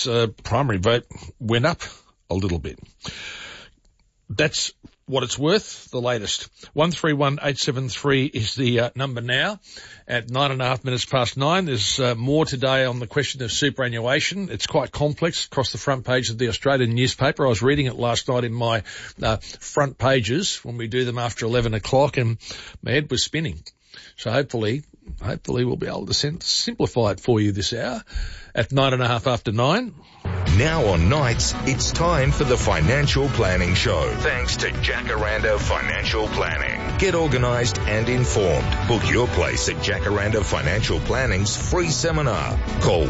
primary vote went up a little bit. That's what it's worth, the latest. 131873 is the number now at 9:30 There's more today on the question of superannuation. It's quite complex across the front page of the Australian newspaper. I was reading it last night in my front pages when we do them after 11 o'clock, and my head was spinning. So hopefully we'll be able to simplify it for you this hour at 9:30. Now on nights, it's time for the Financial Planning Show. Thanks to Jacaranda Financial Planning. Get organised and informed. Book your place at Jacaranda Financial Planning's free seminar. Call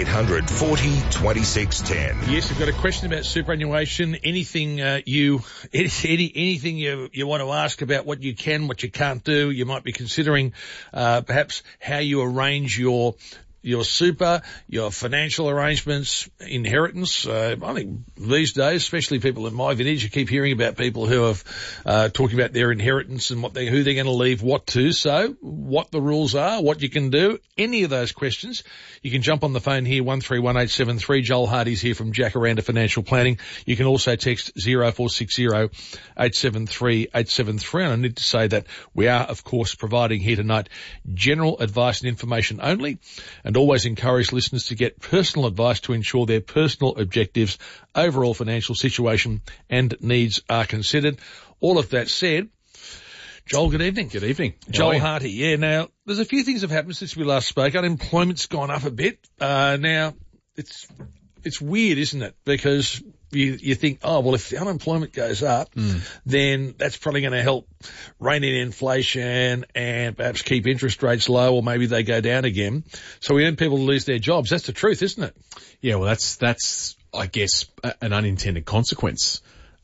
1-800-40-2610. Yes, I've got a question about superannuation. Anything you want to ask about what you can, what you can't do. You might be considering perhaps how you arrange your super, your financial arrangements, inheritance. I think these days, especially people in my vintage, you keep hearing about people who have talking about their inheritance and who they're going to leave what to. So what the rules are, what you can do, any of those questions, you can jump on the phone here, 131873. Joel Hardy's here from Jacaranda Financial Planning. You can also text 0460 873 873. And I need to say that we are, of course, providing here tonight general advice and information only, and always encourage listeners to get personal advice to ensure their personal objectives, overall financial situation and needs are considered. All of that said, Joel, good evening. Good evening. Joel Hardy. Yeah, now, there's a few things have happened since we last spoke. Unemployment's gone up a bit. Now, it's weird, isn't it? Because you think, oh, well, if the unemployment goes up, then that's probably going to help rein in inflation and perhaps keep interest rates low, or maybe they go down again. So we want people to lose their jobs. That's the truth, isn't it? Yeah, well, that's I guess, an unintended consequence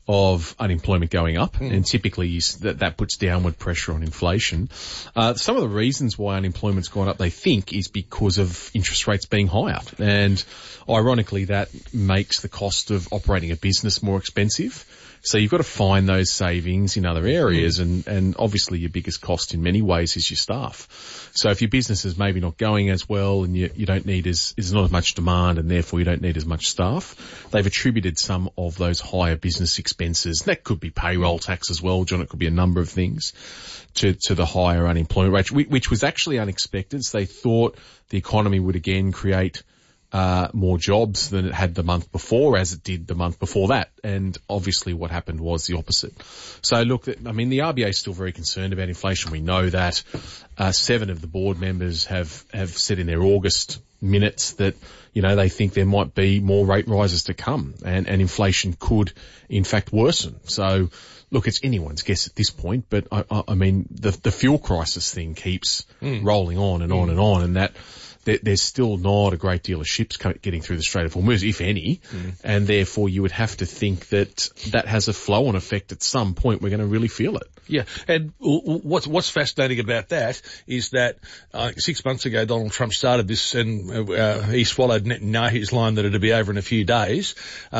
of unemployment going up, and typically that puts downward pressure on inflation. Some of the reasons why unemployment's gone up, they think, is because of interest rates being higher, and ironically that makes the cost of operating a business more expensive. So you've got to find those savings in other areas, and obviously your biggest cost in many ways is your staff. So if your business is maybe not going as well, and you don't need there's not as much demand, and therefore you don't need as much staff, they've attributed some of those higher business expenses. And that could be payroll tax as well, John. It could be a number of things to the higher unemployment rate, which was actually unexpected. So they thought the economy would again create more jobs than it had the month before, as it did the month before that. And obviously what happened was the opposite. So look, I mean, the RBA is still very concerned about inflation. We know that 7 of the board members have said in their August minutes that, they think there might be more rate rises to come, and inflation could in fact worsen. So look, it's anyone's guess at this point, but I mean, the fuel crisis thing keeps rolling on and on and on, and that there's still not a great deal of ships getting through the Strait of Hormuz, if any, and therefore you would have to think that has a flow-on effect at some point. We're going to really feel it. Yeah, and what's fascinating about that is that 6 months ago Donald Trump started this, and he swallowed Netanyahu's line that it'd be over in a few days.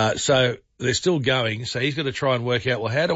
So they're still going. So he's got to try and work out, well, how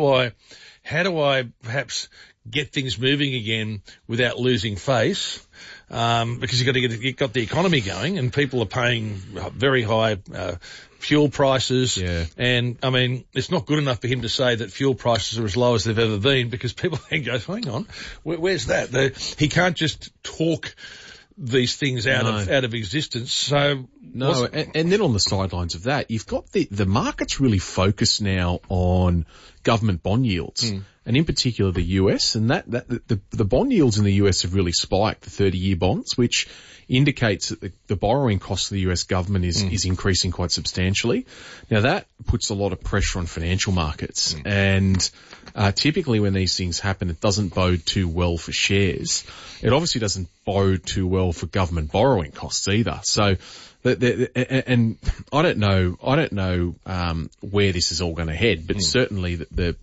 do I perhaps get things moving again without losing face? Because you've got the economy going, and people are paying very high fuel prices. Yeah. And I mean, it's not good enough for him to say that fuel prices are as low as they've ever been, because people then go, hang on, where's that? He can't just talk these things out of existence. So no, and then on the sidelines of that, you've got the market's really focused now on government bond yields, and in particular the US, and the bond yields in the US have really spiked, the 30-year bonds, which indicates that the borrowing cost of the US government is increasing quite substantially. Now that puts a lot of pressure on financial markets, and typically when these things happen, it doesn't bode too well for shares. It obviously doesn't bode too well for government borrowing costs either. So and I don't know where this is all going to head, but certainly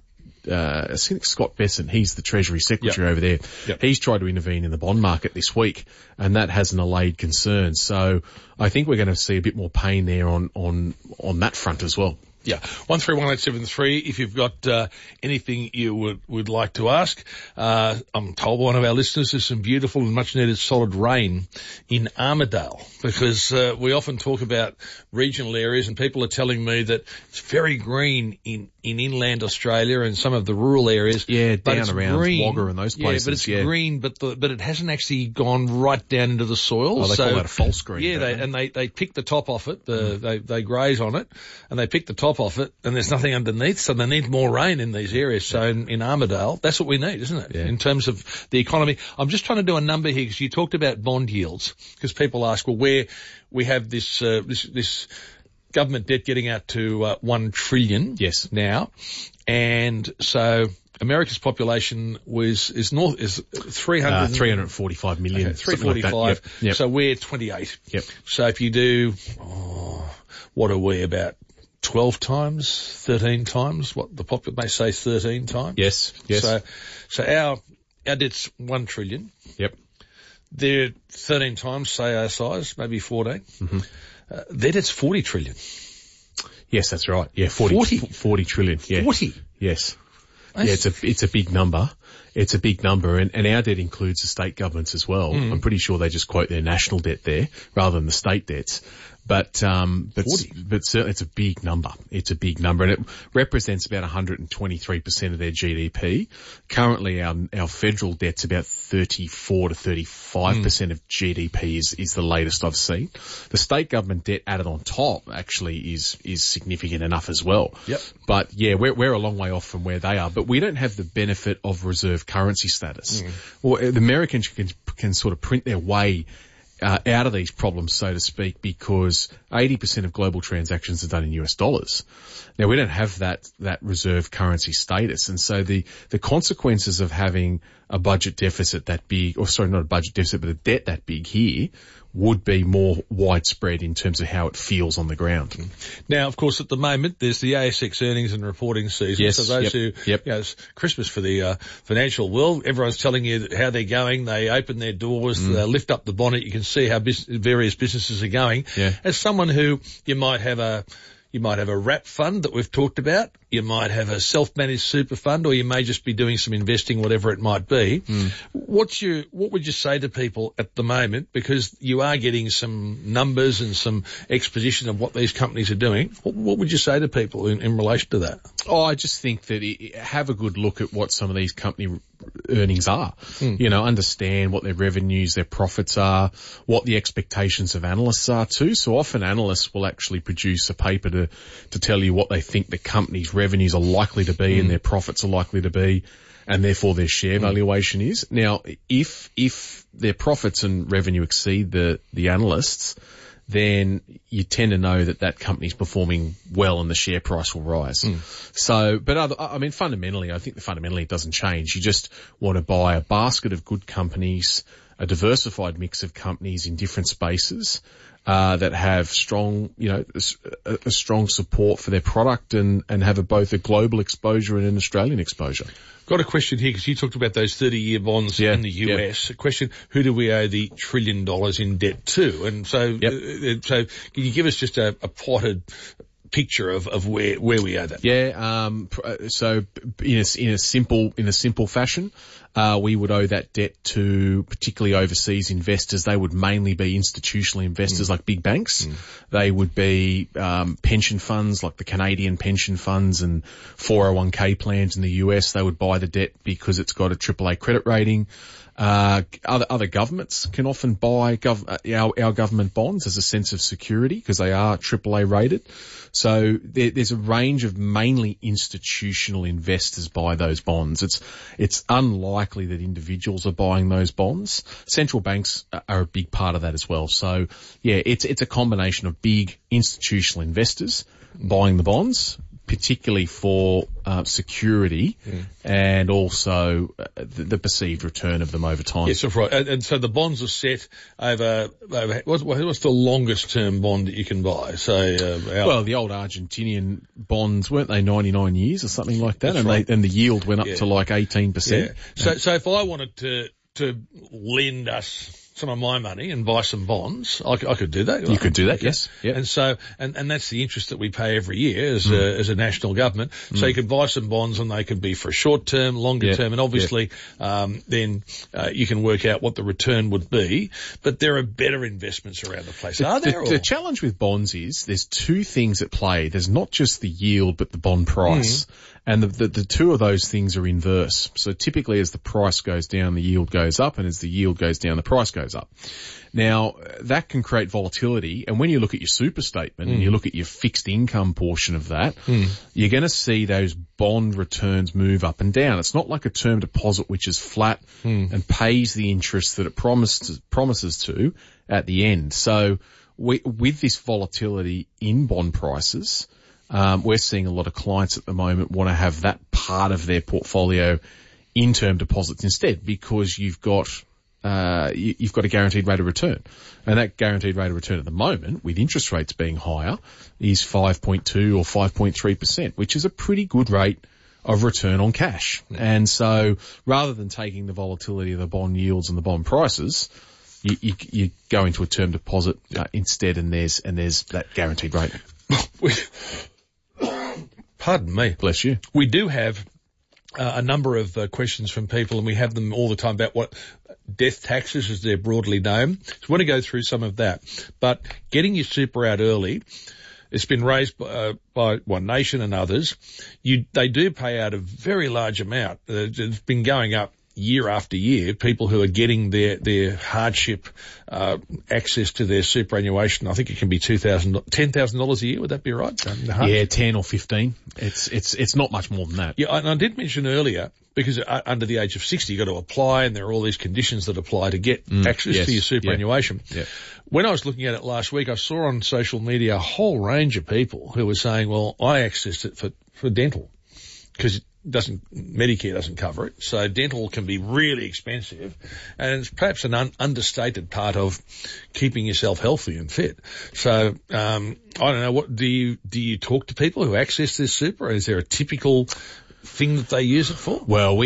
I think Scott Bessent, he's the Treasury Secretary over there. Yep. He's tried to intervene in the bond market this week, and that hasn't allayed concerns. So I think we're going to see a bit more pain there on that front as well. Yeah, 131873. If you've got anything you would like to ask, I'm told by one of our listeners there's some beautiful and much needed solid rain in Armidale, because we often talk about regional areas, and people are telling me that it's very green in inland Australia and some of the rural areas. Yeah, but down it's around green. Wagga and those places. Yeah, but it's green, but it hasn't actually gone right down into the soil. Oh, they call that a false green. Yeah, they pick the top off it. They graze on it, and they pick the top off it, and there's nothing underneath, so they need more rain in these areas. So in Armidale, that's what we need, isn't it? Yeah. In terms of the economy. I'm just trying to do a number here, because you talked about bond yields, because people ask, well, where we have this government debt getting out to 1 trillion Yes. now, and so America's population is 345 million. Okay, something like that. 345. Yep. So we're 28. Yep. So if you do, what are we, about 12 times, 13 times what the population may say, 13 times? Yes. So our debt's 1 trillion. Yep. They're 13 times, say, our size, maybe 14. Mm-hmm. Their debt's 40 trillion. Yes, that's right. Yeah, 40 trillion. Yeah. 40? Yes. Yeah, it's a big number. It's a big number, and our debt includes the state governments as well. I'm pretty sure they just quote their national debt there rather than the state debts. But certainly it's a big number. It's a big number, and it represents about 123% of their GDP. Currently, our federal debt's about 34 to 35% of GDP is the latest I've seen. The state government debt added on top actually is significant enough as well. Yep. But yeah, we're a long way off from where they are, but we don't have the benefit of reserve currency status. Well, the Americans can sort of print their way out of these problems, so to speak, because 80% of global transactions are done in US dollars. Now, we don't have that reserve currency status, and so the consequences of having a budget deficit that big, or sorry, not a budget deficit, but a debt that big here, would be more widespread in terms of how it feels on the ground. Now, of course, at the moment, there's the ASX earnings and reporting season. Yes, so those it's Christmas for the financial world. Everyone's telling you how they're going. They open their doors, they lift up the bonnet. You can see how various businesses are going. Yeah. As someone who, you might have a wrap fund that we've talked about. You might have a self-managed super fund, or you may just be doing some investing, whatever it might be. What would you say to people at the moment? Because you are getting some numbers and some exposition of what these companies are doing. What would you say to people in relation to that? Oh, I just think that have a good look at what some of these company earnings are. You know, understand what their revenues, their profits are, what the expectations of analysts are too. So often analysts will actually produce a paper to tell you what they think the company's revenues are likely to be and their profits are likely to be, and therefore their share valuation is. Now, if their profits and revenue exceed the analysts, then you tend to know that company's performing well and the share price will rise. So, but fundamentally, I think fundamentally it doesn't change. You just want to buy a basket of good companies, a diversified mix of companies in different spaces, that have strong, a strong support for their product and have both a global exposure and an Australian exposure. Got a question here, because you talked about those 30-year bonds in the US. A question, who do we owe the $1 trillion in debt to? And so, so can you give us just a potted picture of where we owe that? Yeah, so in a simple fashion, we would owe that debt to particularly overseas investors. They would mainly be institutional investors like big banks. They would be pension funds like the Canadian pension funds and 401k plans in the US. They would buy the debt because it's got a AAA credit rating. Other governments can often buy our government bonds as a sense of security because they are AAA rated. So there's a range of mainly institutional investors buy those bonds. It's unlikely that individuals are buying those bonds. Central banks are a big part of that as well. So yeah, it's a combination of big institutional investors buying the bonds, particularly for security and also the perceived return of them over time. Yes, that's right. And so the bonds are set over what's the longest term bond that you can buy? So, well, the old Argentinian bonds, weren't they 99 years or something like that? That's right. And the yield went up to like 18%. Yeah. So if I wanted to lend us some of my money and buy some bonds, I could do that. You could do that, yes. Yep. And so, and that's the interest that we pay every year as a national government. So you could buy some bonds and they could be for a short term, longer term, and obviously, then you can work out what the return would be. But there are better investments around the place. Are there? The challenge with bonds is there's two things at play. There's not just the yield, but the bond price. And the two of those things are inverse. So typically as the price goes down, the yield goes up, and as the yield goes down, the price goes up. Now, that can create volatility, and when you look at your super statement and you look at your fixed income portion of that, you're going to see those bond returns move up and down. It's not like a term deposit which is flat and pays the interest that it promises to at the end. So with this volatility in bond prices, we're seeing a lot of clients at the moment want to have that part of their portfolio in term deposits instead, because you've got a guaranteed rate of return. And that guaranteed rate of return at the moment, with interest rates being higher, is 5.2 or 5.3%, which is a pretty good rate of return on cash. And so rather than taking the volatility of the bond yields and the bond prices, you go into a term deposit instead, and there's that guaranteed rate. Pardon me. Bless you. We do have a number of questions from people, and we have them all the time about what death taxes, as they're broadly known. So we want to go through some of that. But getting your super out early, it's been raised by One Nation and others. They do pay out a very large amount. It's been going up year after year. People who are getting their hardship access to their superannuation, I think it can be $10,000 a year. Would that be right? 10 or 15. It's not much more than that. Yeah, and I did mention earlier, because under the age of 60 you've got to apply, and there are all these conditions that apply to get access to your superannuation. Yeah. When I was looking at it last week, I saw on social media a whole range of people who were saying, well, I accessed it for dental, because Medicare doesn't cover it, so dental can be really expensive, and it's perhaps an understated part of keeping yourself healthy and fit. So, I don't know, what do you talk to people who access this super? Is there a typical thing that they use it for? Well,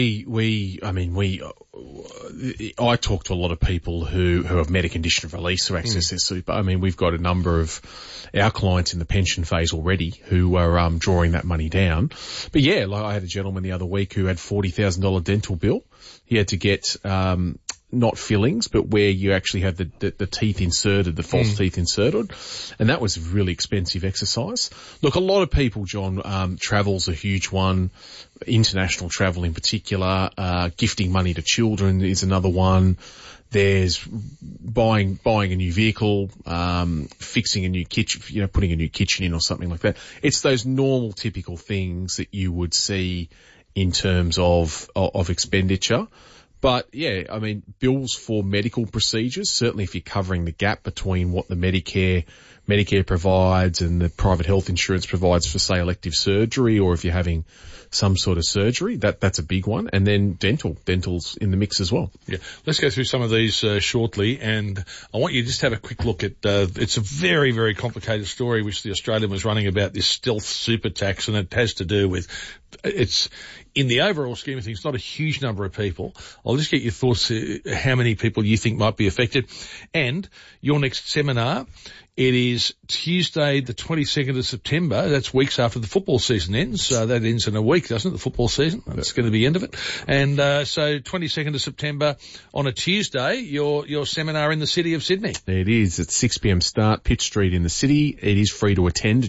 I talk to a lot of people who have met a condition of release who access their super. I mean, we've got a number of our clients in the pension phase already who are drawing that money down. But yeah, like I had a gentleman the other week who had $40,000 dental bill. He had to get not fillings, but where you actually have the teeth inserted, the false teeth inserted. And that was a really expensive exercise. Look, a lot of people, John, travel's a huge one. International travel in particular. Gifting money to children is another one. There's buying a new vehicle, fixing a new kitchen, putting a new kitchen in or something like that. It's those normal, typical things that you would see in terms of expenditure. But yeah, I mean, bills for medical procedures, certainly if you're covering the gap between what the Medicare provides and the private health insurance provides for, say, elective surgery, or if you're having some sort of surgery, that's a big one. And then dental's in the mix as well. Yeah. Let's go through some of these shortly, and I want you to just have a quick look at, it's a very, very complicated story which the Australian was running about this stealth super tax, and it has to do with, it's, in the overall scheme of things, not a huge number of people. I'll just get your thoughts, how many people you think might be affected. And your next seminar, it is Tuesday the 22nd of September. That's weeks after the football season ends. So that ends in a week, doesn't it, the football season? That's going to be the end of it. And so 22nd of September on a Tuesday, your seminar in the city of Sydney. It is at 6 p.m. start, Pitt Street in the city. It is free to attend.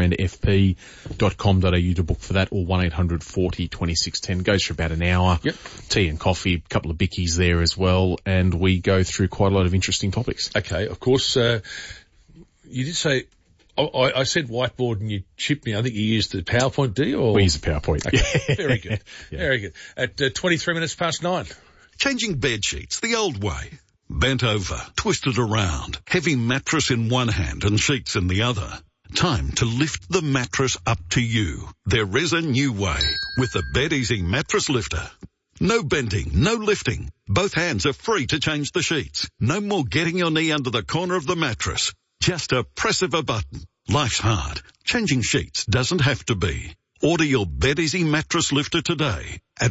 jacarandafp.com.au to book for that, or 1800 40 2610. Goes for about an hour. Yep. Tea and coffee, a couple of bickies there as well. And we go through quite a lot of interesting topics. Okay, of course, you did say, I said whiteboard and you chipped me. I think you used the PowerPoint, do you? Or? We use the PowerPoint. Okay. Very good. Yeah. Very good. At 23 minutes past 9. Changing bed sheets the old way. Bent over, twisted around, heavy mattress in one hand and sheets in the other. Time to lift the mattress up to you. There is a new way with the Bed Easy Mattress Lifter. No bending, no lifting. Both hands are free to change the sheets. No more getting your knee under the corner of the mattress. Just a press of a button. Life's hard. Changing sheets doesn't have to be. Order your BedEasy mattress lifter today at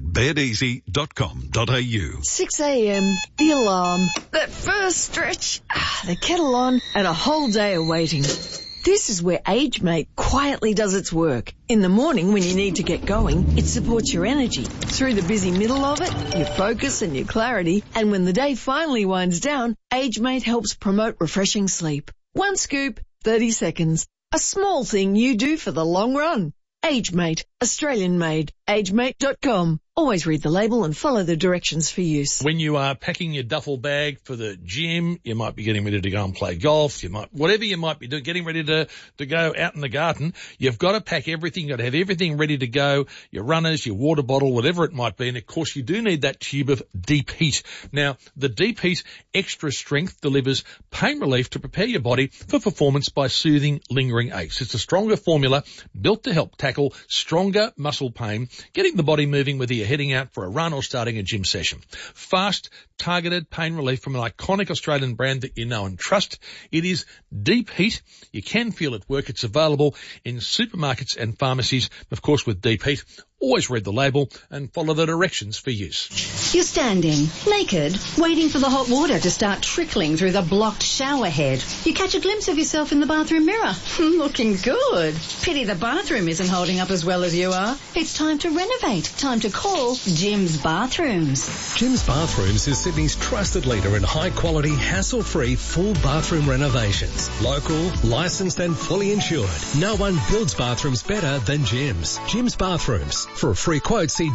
bedeasy.com.au. 6 a.m, the alarm, that first stretch, the kettle on, and a whole day of waiting. This is where AgeMate quietly does its work. In the morning when you need to get going, it supports your energy. Through the busy middle of it, your focus and your clarity. And when the day finally winds down, AgeMate helps promote refreshing sleep. 1 scoop, 30 seconds. A small thing you do for the long run. AgeMate, Australian made. AgeMate.com. Always read the label and follow the directions for use. When you are packing your duffel bag for the gym, you might be getting ready to go and play golf. Whatever you might be doing, getting ready to go out in the garden, you've got to pack everything. You've got to have everything ready to go. Your runners, your water bottle, whatever it might be. And of course, you do need that tube of Deep Heat. Now, the Deep Heat Extra Strength delivers pain relief to prepare your body for performance by soothing lingering aches. It's a stronger formula built to help tackle stronger muscle pain, getting the body moving whether you're heading out for a run or starting a gym session. Fast, targeted pain relief from an iconic Australian brand that you know and trust. It is Deep Heat. You can feel it work. It's available in supermarkets and pharmacies. Of course, with Deep Heat, always read the label and follow the directions for use. You're standing, naked, waiting for the hot water to start trickling through the blocked shower head. You catch a glimpse of yourself in the bathroom mirror. Looking good. Pity the bathroom isn't holding up as well as you are. It's time to renovate. Time to call Jim's Bathrooms. Jim's Bathrooms is Sydney's trusted leader in high-quality, hassle-free, full bathroom renovations. Local, licensed and fully insured. No one builds bathrooms better than Jim's. Jim's Bathrooms. For a free quote, see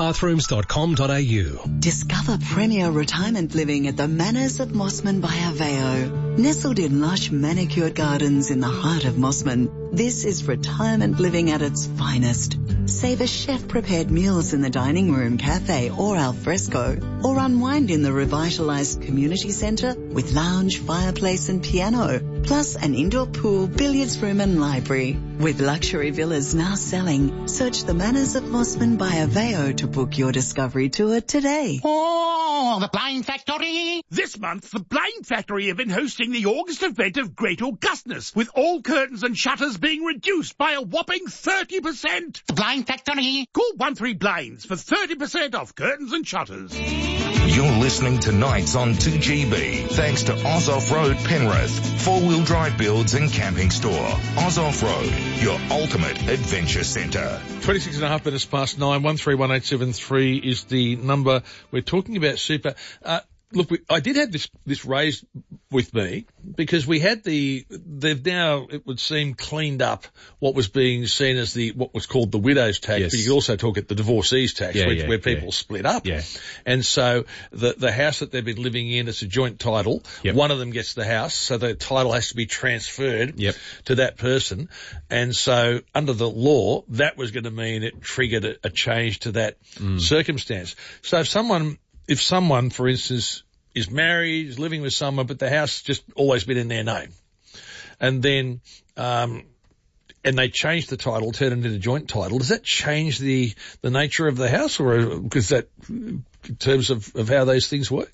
jimsbathrooms.com.au. Discover premier retirement living at the Manors of Mossman by Aveo. Nestled in lush manicured gardens in the heart of Mossman, this is retirement living at its finest. Savor chef-prepared meals in the dining room, cafe or al fresco, or unwind in the revitalised community centre with lounge, fireplace and piano, plus an indoor pool, billiards room and library. With luxury villas now selling, search the Manors of Mossman by Aveo to book your discovery tour today. Oh, the Blind Factory! This month, the Blind Factory have been hosting the August event of Great Augustness, with all curtains and shutters being reduced by a whopping 30%. The Blind Factory! Call 13 Blinds for 30% off curtains and shutters. You're listening to Nights on 2GB, thanks to Oz Off-Road Penrith, four-wheel drive builds and camping store. Oz Off-Road, your ultimate adventure centre. 26 and a half minutes past 9, 131873 is the number. We're talking about super. Look, I did have this raised with me because we had they've now, it would seem, cleaned up what was being seen as what was called the widow's tax, yes. But you could also talk at the divorcee's tax, where people split up. Yeah. And so the house that they've been living in, it's a joint title. Yep. One of them gets the house, so the title has to be transferred to that person. And so under the law, that was going to mean it triggered a change to that circumstance. So if someone, for instance, is married, is living with someone, but the house just always been in their name, and then and they change the title, turn it into a joint title, does that change the nature of the house, or because that in terms of how those things work?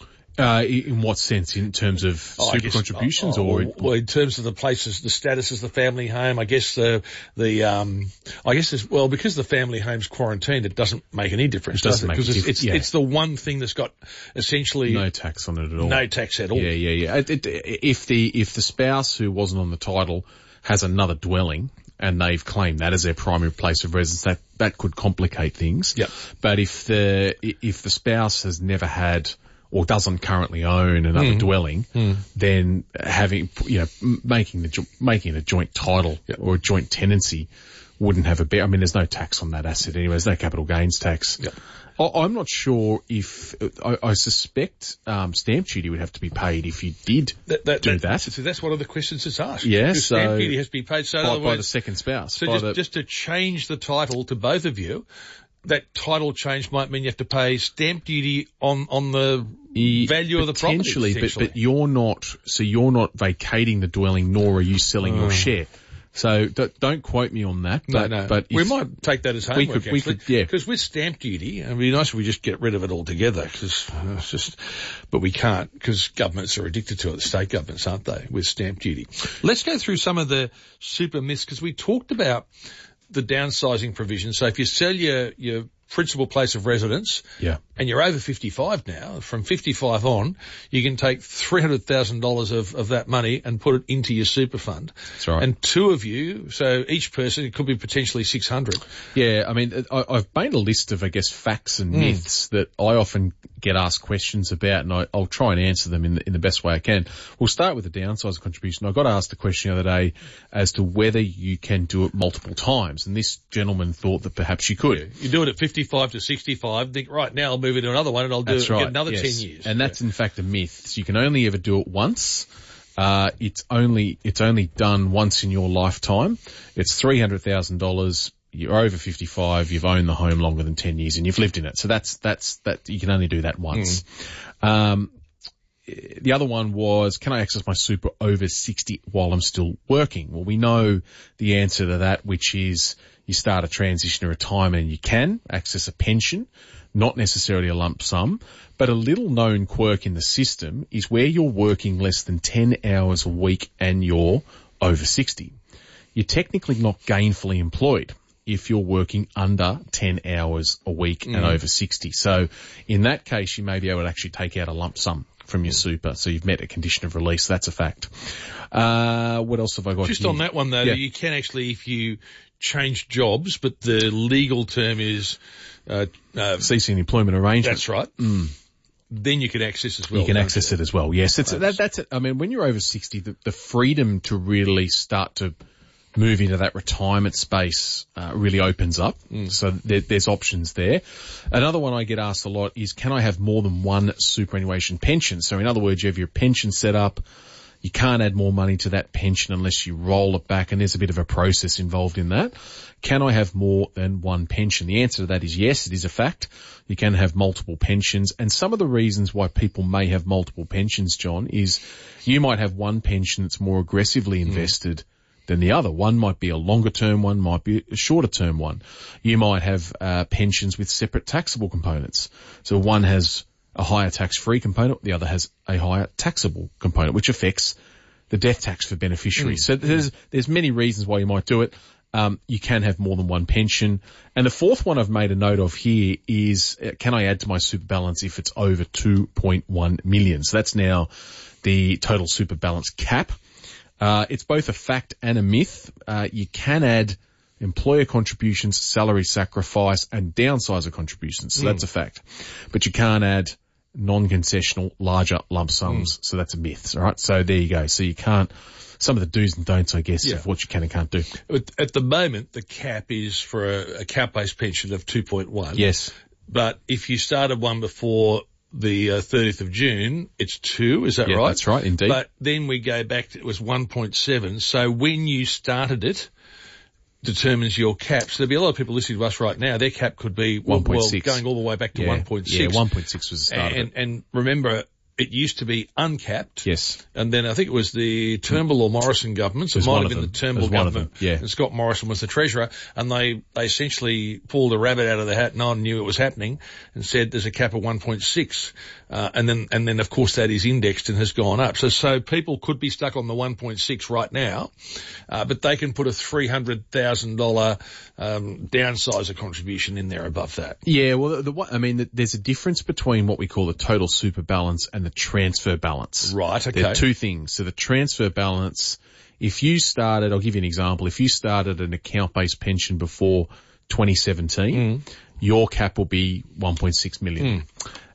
In what sense? In terms of super contributions, or in terms of the places, the status as the family home? I guess because the family home's quarantined, it doesn't make any difference, does it? Because it's the one thing that's got essentially no tax on it at all. No tax at all. Yeah. If the spouse who wasn't on the title has another dwelling and they've claimed that as their primary place of residence, that could complicate things. Yep. But if the spouse has never had or doesn't currently own another dwelling, then making a joint title or a joint tenancy wouldn't have there's no tax on that asset anyway. There's no capital gains tax. Yep. I'm not sure if I suspect stamp duty would have to be paid if you did do that. So that's one of the questions it's asked. Yes, stamp duty has to be paid. So by the second spouse. So just to change the title to both of you, that title change might mean you have to pay stamp duty on the value of the property. Potentially, but you're not vacating the dwelling, nor are you selling your share. So don't quote me on that. No. But we might take that as homework. We could, yeah. Because with stamp duty, it'd be nice if we just get rid of it altogether. But we can't, because governments are addicted to it. The state governments, aren't they? With stamp duty. Let's go through some of the super myths, because we talked about the downsizing provision. So if you sell your principal place of residence, and you're over 55 now, from 55 on, you can take $300,000 of that money and put it into your super fund. That's right. And two of you, so each person, it could be potentially 600. Yeah, I mean, I've made a list of, I guess, facts and myths that I often get asked questions about, and I'll try and answer them in the best way I can. We'll start with the downsizing contribution. I got asked a question the other day as to whether you can do it multiple times, and this gentleman thought that perhaps you could. Yeah. You do it at 55 to 65, think, right, now I'll move into another one and I'll get another 10 years. And that's in fact a myth. So you can only ever do it once. It's only done once in your lifetime. It's $300,000. You're over 55. You've owned the home longer than 10 years and you've lived in it. So that's you can only do that once. The other one was, can I access my super over 60 while I'm still working? Well, we know the answer to that, which is you start a transition to retirement and you can access a pension, not necessarily a lump sum, but a little known quirk in the system is where you're working less than 10 hours a week and you're over 60. You're technically not gainfully employed if you're working under 10 hours a week and over 60. So in that case, you may be able to actually take out a lump sum from your super. So you've met a condition of release. That's a fact. What else have I got? Just on that one though, you can actually, if you change jobs, but the legal term is ceasing employment arrangement. That's right. Then you can access as well. You can access it as well. Yes, that's it. I mean, when you're over 60, the freedom to really start to move into that retirement space really opens up. So there's options there. Another one I get asked a lot is, can I have more than one superannuation pension? So in other words, you have your pension set up. You can't add more money to that pension unless you roll it back, and there's a bit of a process involved in that. Can I have more than one pension? The answer to that is yes, it is a fact. You can have multiple pensions, and some of the reasons why people may have multiple pensions, John, is you might have one pension that's more aggressively invested than the other. One might be a longer term one, might be a shorter term one. You might have pensions with separate taxable components. So one has a higher tax-free component, the other has a higher taxable component, which affects the death tax for beneficiaries. So there's many reasons why you might do it. You can have more than one pension. And the fourth one I've made a note of here is, can I add to my super balance if it's over 2.1 million? So that's now the total super balance cap. It's both a fact and a myth. You can add employer contributions, salary sacrifice, and downsizer contributions. So that's a fact. But you can't add non-concessional larger lump sums. So that's a myth. All right. So there you go. So you can't, some of the do's and don'ts, I guess, of what you can and can't do. At the moment, the cap is for a cap-based pension of 2.1. Yes. But if you started one before the 30th of June, it's 2, is that right? That's right, indeed. But then we go back to, it was 1.7. So when you started it, determines your cap. So there'll be a lot of people listening to us right now. Their cap could be 1.6, going all the way back to 1.6. Yeah, 1.6 was the start of it. And remember, it used to be uncapped. Yes. And then I think it was the Turnbull or Morrison governments. It might have been the Turnbull government. Yeah. And Scott Morrison was the treasurer. And they essentially pulled a rabbit out of the hat. No one knew it was happening and said there's a cap of 1.6. And then of course that is indexed and has gone up. So people could be stuck on the 1.6 right now. But they can put a $300,000, downsizer contribution in there above that. Yeah. Well, there's a difference between what we call the total super balance and the transfer balance. Right, okay. There are two things. So the transfer balance, if you started, I'll give you an example, if you started an account-based pension before 2017, your cap will be 1.6 million.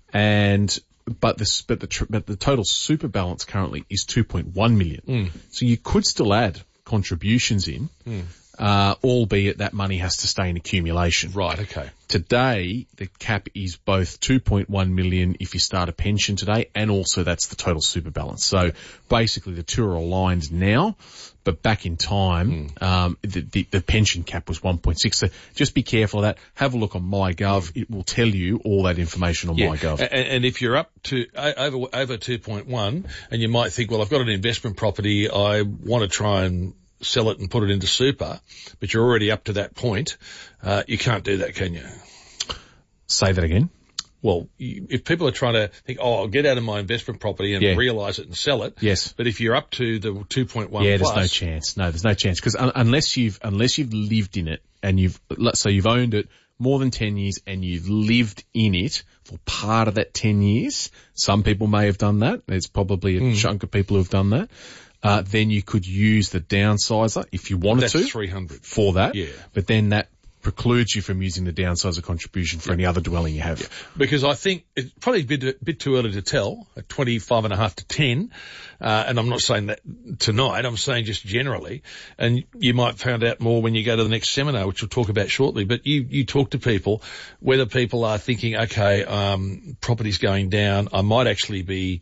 But the total super balance currently is 2.1 million. So you could still add contributions in, albeit that money has to stay in accumulation. Right, okay. Today, the cap is both 2.1 million if you start a pension today, and also that's the total super balance. So basically the two are aligned now, but back in time, the pension cap was 1.6. So just be careful of that. Have a look on MyGov. It will tell you all that information on MyGov. And if you're up to over 2.1 and you might think, well, I've got an investment property, I want to try and sell it and put it into super, but you're already up to that point, you can't do that, can you? Say that again. Well, if people are trying to think, I'll get out of my investment property and realise it and sell it. Yes. But if you're up to the 2.1 there's no chance. No, there's no chance. Because unless you've lived in it and you've owned it more than 10 years and you've lived in it for part of that 10 years, some people may have done that. There's probably a chunk of people who have done that. Then you could use the downsizer if you wanted to. That's 300 for that. Yeah. But then that precludes you from using the downsizer contribution for any other dwelling you have. Yeah. Because I think it's probably a bit too early to tell at 25.5 to 10. And I'm not saying that tonight, I'm saying just generally. And you might find out more when you go to the next seminar, which we'll talk about shortly. But you talk to people, whether people are thinking, okay, property's going down, I might actually be,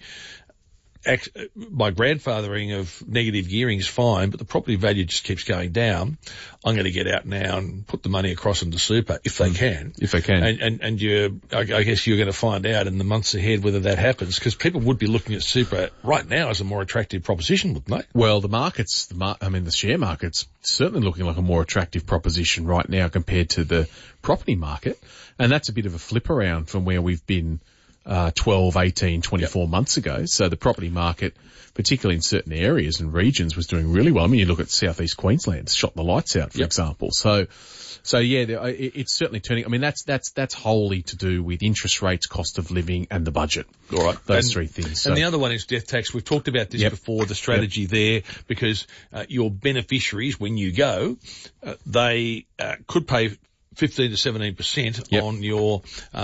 my grandfathering of negative gearing is fine, but the property value just keeps going down. I'm going to get out now and put the money across into super if they can. If they can. And I guess you're going to find out in the months ahead whether that happens, because people would be looking at super right now as a more attractive proposition, wouldn't they? Well, the share market's certainly looking like a more attractive proposition right now compared to the property market. And that's a bit of a flip around from where we've been 12, 18, 24 months ago. So the property market, particularly in certain areas and regions, was doing really well. I mean, you look at southeast Queensland, shot the lights out, for example. So yeah, it's certainly turning. I mean, that's wholly to do with interest rates, cost of living, and the budget. All right. Those three things. And the other one is death tax. We've talked about this before, the strategy there, because your beneficiaries, when you go, they could pay 15 to 17% on your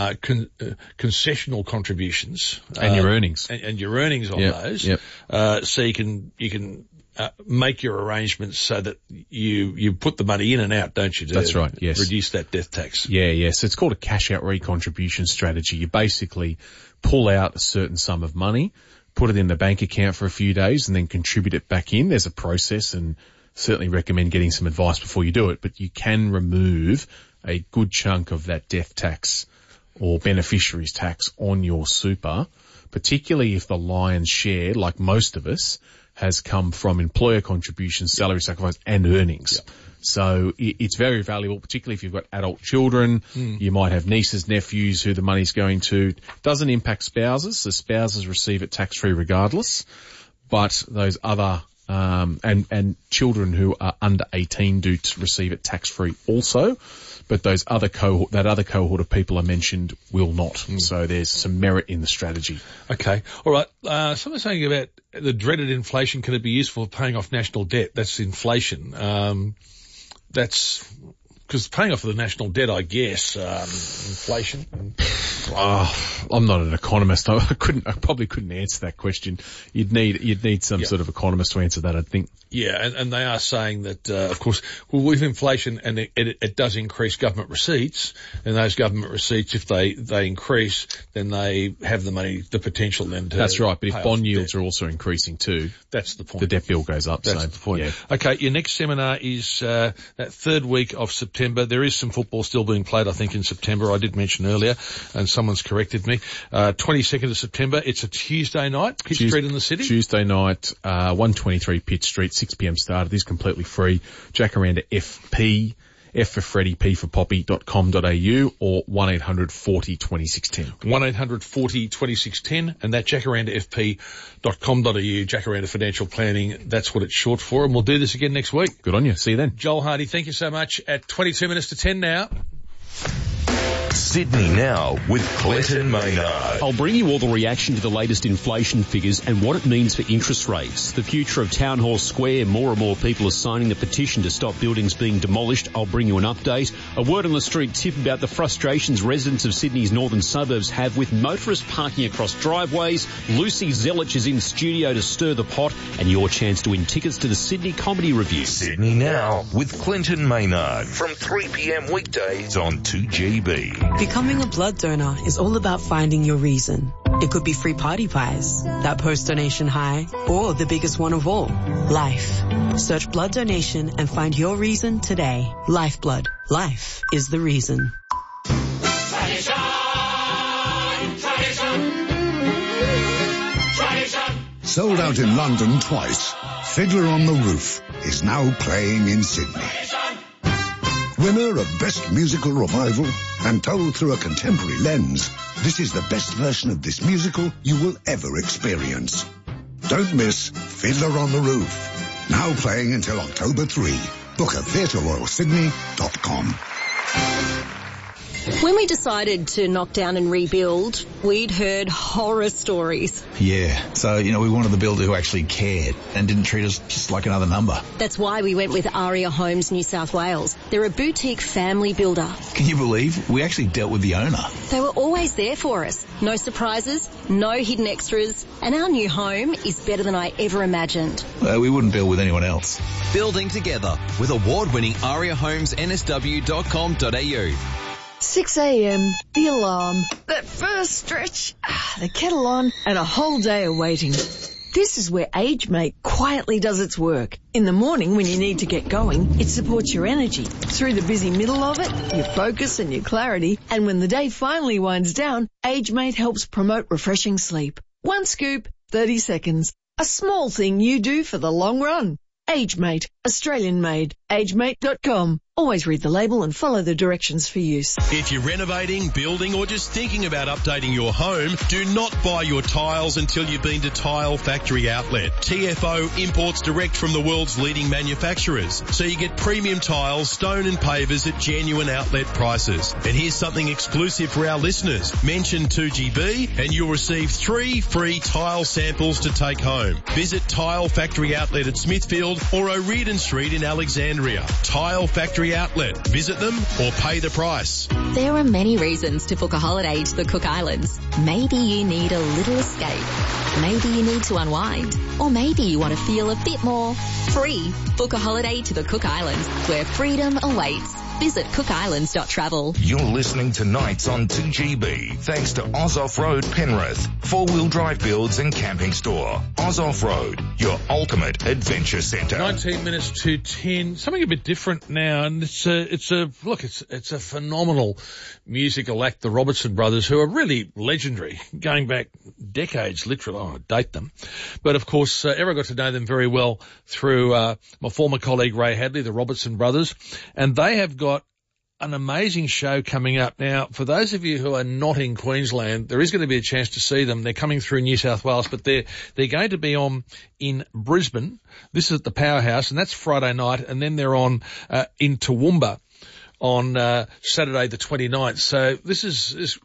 concessional contributions and your earnings and your earnings on those. So you can make your arrangements so that you put the money in and out, don't you? That's right. Yes. Reduce that death tax. Yeah. Yes. It's called a cash out recontribution strategy. You basically pull out a certain sum of money, put it in the bank account for a few days, and then contribute it back in. There's a process, and certainly recommend getting some advice before you do it. But you can remove a good chunk of that death tax or beneficiaries tax on your super, particularly if the lion's share, like most of us, has come from employer contributions, salary sacrifice, and earnings. Yep. So it's very valuable, particularly if you've got adult children. You might have nieces, nephews who the money's going to. Doesn't impact spouses, so spouses receive it tax-free regardless. But those other and children who are under 18 do receive it tax-free also. But that other cohort of people I mentioned will not. So there's some merit in the strategy. Okay. All right. Someone's saying about the dreaded inflation. Can it be useful for paying off national debt? That's inflation. That's because paying off the national debt, I guess, inflation. I'm not an economist. I probably couldn't answer that question. You'd need some sort of economist to answer that, I think. Yeah, and they are saying that, of course, with inflation, and it does increase government receipts, and those government receipts, if they increase, then they have the money, the potential then to. That's right, but if bond yields are also increasing too, that's the point. The debt bill goes up. That's the point. Yeah. Okay, your next seminar is that third week of September. There is some football still being played, I think, in September. I did mention earlier, and someone's corrected me. 22nd of September. It's a Tuesday night, Pitt Street in the city. Tuesday night, 123 Pitt Street, 6 p.m. start. It is completely free. Jacaranda FP, F for Freddie, P for Poppy.com.au or 1-800-40-2610. 1-800-40-2610, and that jacarandafp.com.au, Jacaranda Financial Planning, that's what it's short for, and we'll do this again next week. Good on you. See you then. Joel Hardy, thank you so much. At 22 minutes to 10 now. Sydney Now with Clinton Maynard. I'll bring you all the reaction to the latest inflation figures and what it means for interest rates. The future of Town Hall Square. More and more people are signing the petition to stop buildings being demolished. I'll bring you an update. A word on the street tip about the frustrations residents of Sydney's northern suburbs have with motorists parking across driveways. Lucy Zelich is in studio to stir the pot, and your chance to win tickets to the Sydney Comedy Review. Sydney Now with Clinton Maynard from 3 p.m. weekdays on 2GB. Becoming a blood donor is all about finding your reason. It could be free party pies, that post-donation high, or the biggest one of all, life. Search blood donation and find your reason today. Lifeblood. Life is the reason. Tradition, tradition, tradition. Sold out in London twice, Fiddler on the Roof is now playing in Sydney. Winner of Best Musical Revival and told through a contemporary lens, this is the best version of this musical you will ever experience. Don't miss Fiddler on the Roof. Now playing until October 3. Look at theatreroyalsydney.com. When we decided to knock down and rebuild, we'd heard horror stories. Yeah, so, we wanted the builder who actually cared and didn't treat us just like another number. That's why we went with Aria Homes New South Wales. They're a boutique family builder. Can you believe? We actually dealt with the owner. They were always there for us. No surprises, no hidden extras, and our new home is better than I ever imagined. We wouldn't build with anyone else. Building together with award-winning ariahomesnsw.com.au. 6 a.m, the alarm, that first stretch, the kettle on, and a whole day of waiting. This is where AgeMate quietly does its work. In the morning when you need to get going, it supports your energy. Through the busy middle of it, your focus and your clarity. And when the day finally winds down, AgeMate helps promote refreshing sleep. One scoop, 30 seconds. A small thing you do for the long run. AgeMate, Australian made. AgeMate.com. Always read the label and follow the directions for use. If you're renovating, building or just thinking about updating your home, do not buy your tiles until you've been to Tile Factory Outlet. TFO imports direct from the world's leading manufacturers, so you get premium tiles, stone and pavers at genuine outlet prices. And here's something exclusive for our listeners. Mention 2GB and you'll receive 3 free tile samples to take home. Visit Tile Factory Outlet at Smithfield or O'Riordan Street in Alexandria. Tile Factory Outlet. Visit them or pay the price. There are many reasons to book a holiday to the Cook Islands. Maybe you need a little escape. Maybe you need to unwind. Or maybe you want to feel a bit more free. Book a holiday to the Cook Islands where freedom awaits. Visit cookislands.travel. You're listening to Nights on 2GB, thanks to Oz Off-Road Penrith, 4-wheel drive builds and camping store. Oz Off-Road, your ultimate adventure centre. 19 minutes to 10. Something a bit different now, and it's a phenomenal musical act, the Robertson Brothers, who are really legendary, going back decades, literally. I don't date them. But of course, I got to know them very well through my former colleague Ray Hadley, the Robertson Brothers, and they have got an amazing show coming up. Now, for those of you who are not in Queensland, there is going to be a chance to see them. They're coming through New South Wales, but they're going to be on in Brisbane. This is at the Powerhouse, and that's Friday night, and then they're on in Toowoomba on Saturday the 29th. So this is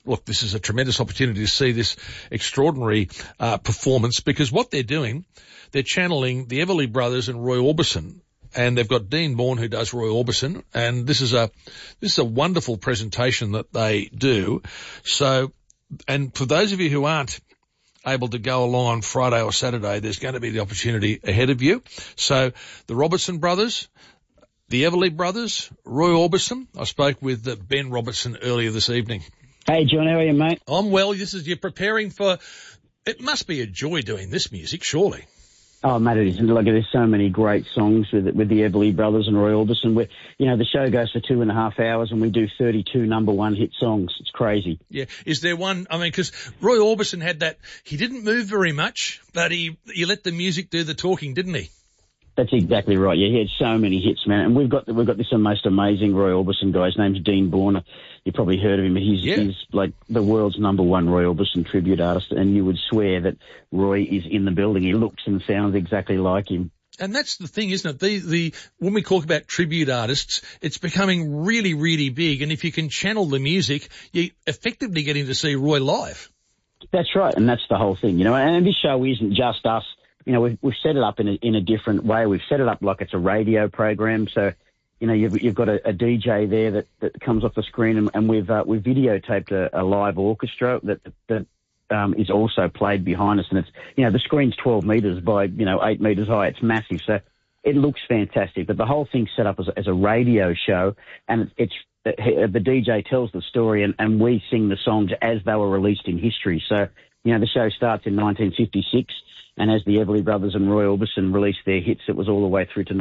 a tremendous opportunity to see this extraordinary performance, because what they're doing, they're channeling the Everly Brothers and Roy Orbison. And they've got Dean Bourne, who does Roy Orbison, and this is a wonderful presentation that they do. So, and for those of you who aren't able to go along on Friday or Saturday, there's going to be the opportunity ahead of you. So the Robertson Brothers, the Everly Brothers, Roy Orbison. I spoke with Ben Robertson earlier this evening. Hey, John, how are you, mate? I'm well. You're preparing for, it must be a joy doing this music, surely. Oh, mate, it is. Look, there's so many great songs with the Everly Brothers and Roy Orbison. The show goes for 2.5 hours and we do 32 number one hit songs. It's crazy. Yeah. Is there one, because Roy Orbison had that, he didn't move very much, but he let the music do the talking, didn't he? That's exactly right. Yeah, he had so many hits, man. And we've got this most amazing Roy Orbison guy. His name's Dean Bourne. You've probably heard of him. He's like the world's number one Roy Orbison tribute artist, and you would swear that Roy is in the building. He looks and sounds exactly like him. And that's the thing, isn't it? When we talk about tribute artists, it's becoming really, really big. And if you can channel the music, you're effectively getting to see Roy live. That's right. And that's the whole thing, and this show isn't just us. We've set it up in a different way. We've set it up like it's a radio program. So, you've got a DJ there that comes off the screen, and we've videotaped a live orchestra that is also played behind us. And it's, the screen's 12 meters by, 8 meters high. It's massive. So it looks fantastic. But the whole thing's set up as a radio show, and it's the DJ tells the story and we sing the songs as they were released in history. So, the show starts in 1956. And as the Everly Brothers and Roy Orbison released their hits, it was all the way through to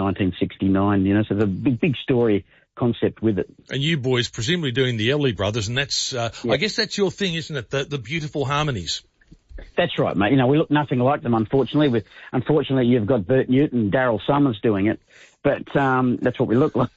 1969, so there's a big story concept with it. And you boys presumably doing the Everly Brothers, and that's, I guess that's your thing, isn't it? The beautiful harmonies. That's right, mate. We look nothing like them, unfortunately. Unfortunately, you've got Bert Newton and Daryl Summers doing it. But that's what we look like.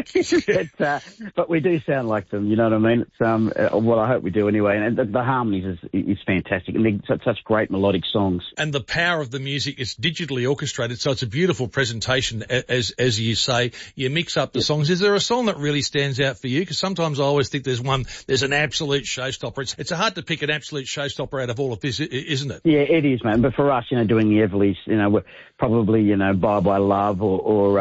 But we do sound like them, you know what I mean? It's well, I hope we do anyway. And the harmonies is fantastic, and they're such great melodic songs. And the power of the music is digitally orchestrated, so it's a beautiful presentation. As you say, you mix up the songs. Is there a song that really stands out for you? Because sometimes I always think there's an absolute showstopper. It's hard to pick an absolute showstopper out of all of this, isn't it? Yeah, it is, man. But for us, doing the Everleys, we're probably, Bye Bye Love or